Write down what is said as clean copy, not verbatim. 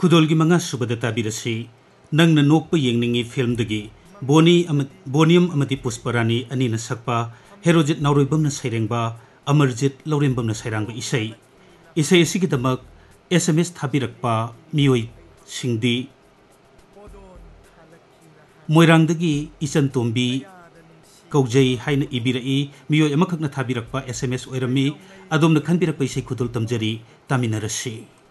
खुदोलगी मंगा सुबदा ताबिरसी नंगना नोकप येंगनिंगी फिल्म दगी बोनियम अमदी पुष्परानी अनीना सकपा हेरोजित नाउरोइबमना सैरेंबा अमरजित लौरेंबमना सैरांबा इसै असिगिदमक SMS थाबिरकपा मियोई सिंगदी मोइरांगदगी इचन तोंबी कौजै हाइना इबिरई मियोई अमखकना थाबिरकपा SMS ओइरमी अदोमना खनबिरकपा इसै खुदोल तमजरी तामिनरसी।